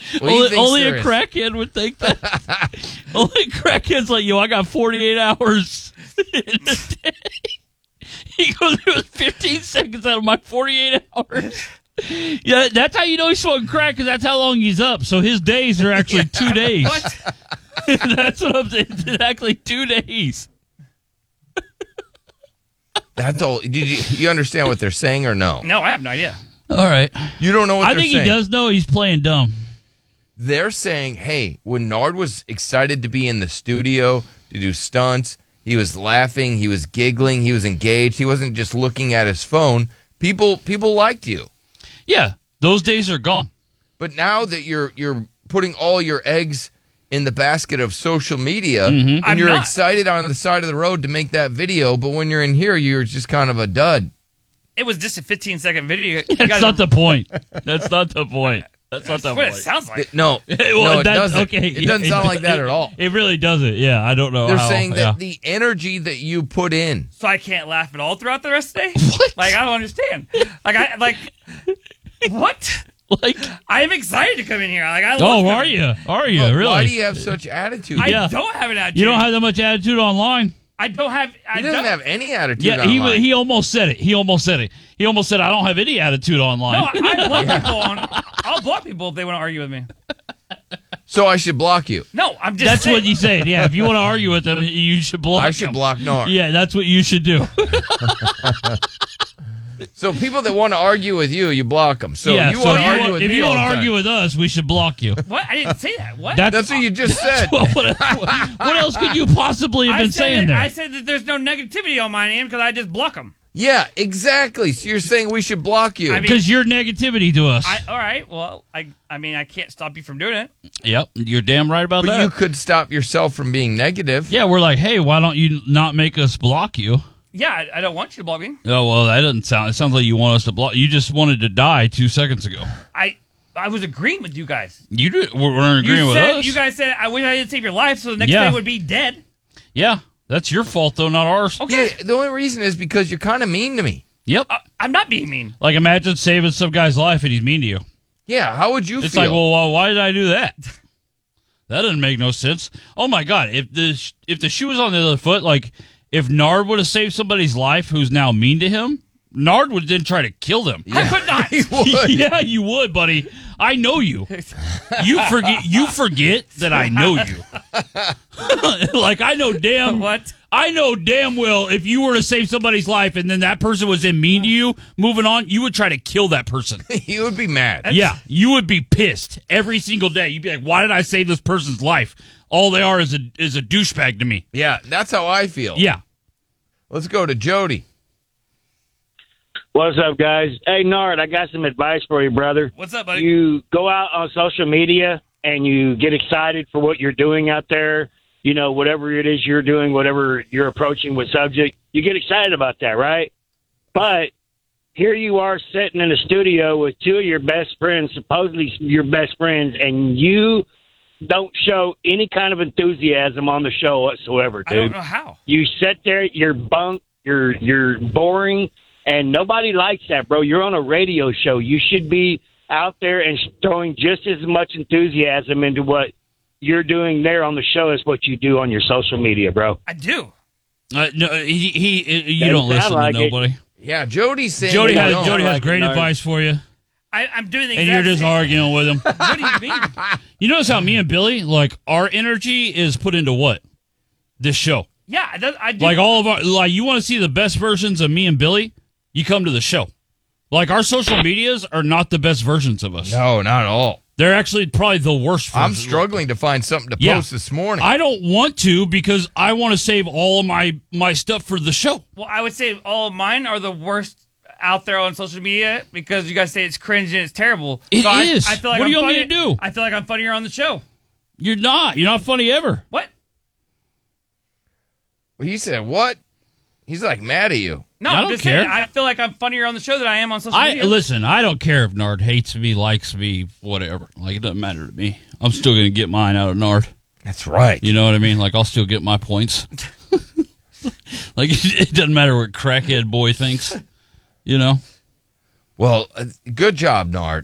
Only a crackhead would think that. Only crackhead's like, yo, I got 48 hours in a day. He goes, it was 15 seconds out of my 48 hours. Yeah, that's how you know he's smoking crack, because that's how long he's up. So his days are actually 2 days. What? That's what I'm saying. It's exactly 2 days. That's all. Did you understand what they're saying or no? No, I have no idea. All right. You don't know what they're saying. I think he does know. He's playing dumb. They're saying, hey, when Nard was excited to be in the studio to do stunts, he was laughing, he was giggling, he was engaged, he wasn't just looking at his phone. People liked you. Yeah, those days are gone. But now that you're putting all your eggs in the basket of social media, and you're excited on the side of the road to make that video, but when you're in here, you're just kind of a dud. It was just a 15-second video. That's not the point. That's not the point. That's not the what point. it sounds like. No, it doesn't. Okay, it doesn't sound like that at all. It really doesn't. Yeah, I don't know. They're saying that the energy that you put in. So I can't laugh at all throughout the rest of the day? What? Like, I don't understand. What? Like, I am excited to come in here. Like, I love oh, coming. are you? But Really? why do you have such attitude? I don't have an attitude. You don't have that much attitude online. I don't have. He doesn't have any attitude. Yeah, online. he almost said it. He almost said I don't have any attitude online. No, I block people on. I'll block people if they want to argue with me. So I should block you. No, I'm just. That's saying. what you said. Yeah, if you want to argue with them, you should block. I should them. block Nard. Yeah, that's what you should do. So people that want to argue with you, you block them. So yeah, you want to argue with if me you all want the to time. argue with us, we should block you. What? I didn't say that. What? That's what you just said. What else could you possibly have been saying there? I said that there's no negativity on my name because I just block them. Yeah, exactly. So you're saying we should block you. Because you're negativity to us. All right. Well, I mean, I can't stop you from doing it. Yep, you're damn right about but that. you could stop yourself from being negative. Yeah, we're like, hey, why don't you not make us block you? Yeah, I don't want you to block me. Oh, well, that doesn't sound... It sounds like you want us to block... You just wanted to die 2 seconds ago. I was agreeing with you guys. You weren't agreeing with us. You guys said, I wish I didn't save your life, so the next Yeah. day would be dead. Yeah, that's your fault, though, not ours. Okay. Yeah, the only reason is because you're kind of mean to me. Yep. I'm not being mean. Like, imagine saving some guy's life and he's mean to you. Yeah, how would you It's feel? like, well, why did I do that? That doesn't make no sense. Oh, my God. If the shoe was on the other foot, like... If Nard would have saved somebody's life who's now mean to him, Nard would then try to kill them. I could not. He would. Yeah, you would, buddy. I know you. You forget that I know you. Like I know damn well if you were to save somebody's life and then that person was then mean to you, moving on, you would try to kill that person. You would be mad. Yeah, you would be pissed every single day. You'd be like, "Why did I save this person's life? All they are is a douchebag to me." Yeah, that's how I feel. Yeah. Let's go to Jody. What's up, guys? Hey, Nard, I got some advice for you, brother. What's up, buddy? You go out on social media and you get excited for what you're doing out there. You know, whatever it is you're doing, whatever you're approaching with subject, you get excited about that, right? But here you are sitting in a studio with two of your best friends, supposedly your best friends, and you don't show any kind of enthusiasm on the show whatsoever, dude. I don't know how. You sit there, you're bunk, you're boring, and nobody likes that, bro. You're on a radio show. You should be out there and throwing just as much enthusiasm into what you're doing there on the show as what you do on your social media, bro. I do. No, you Doesn't don't listen sound like to it. nobody. Yeah, Jody's saying Jody you has don't. great advice for you, I'm doing the exact and you're just same. arguing with him. What do you mean? You notice how me and Billy, like, our energy is put into what? This show. Yeah, I do. Like, all of our, like, you want to see the best versions of me and Billy, you come to the show. Like, our social medias are not the best versions of us. No, not at all. They're actually probably the worst versions. I'm struggling to find something to post this morning. I don't want to because I want to save all of my stuff for the show. Well, I would say all of mine are the worst out there on social media because you guys say it's cringe and it's terrible. It so is. I feel like What do I'm you want me funny- to do? I feel like I'm funnier on the show. You're not. You're not funny ever. What? Well, he said, what? He's like mad at you. No, I I'm don't just care. saying. I feel like I'm funnier on the show than I am on social media. Listen, I don't care if Nard hates me, likes me, whatever. Like, it doesn't matter to me. I'm still going to get mine out of Nard. That's right. You know what I mean? Like, I'll still get my points. Like, it doesn't matter what crackhead boy thinks. You know? Well, good job, Nard.